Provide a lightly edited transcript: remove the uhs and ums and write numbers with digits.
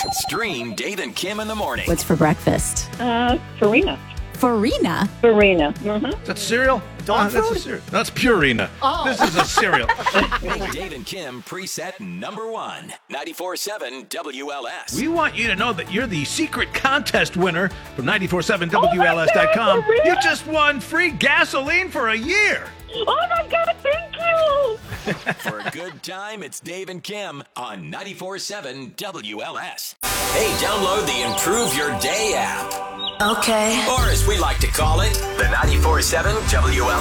Stream Dave and Kim in the morning. What's for breakfast? Farina. Farina? Farina. Mm-hmm. Is that cereal? That's a cereal. That's Purina. Oh. This is a cereal. Make Dave and Kim preset number 1. 94.7 WLS. We want you to know that you're the secret contest winner from 947WLS.com. for real? You just won free gasoline for a year. Oh, my God, thank you. For a good time, it's Dave and Kim on 94.7 WLS. Hey, download the Improve Your Day app. Okay. Or as we like to call it, the 94.7 WLS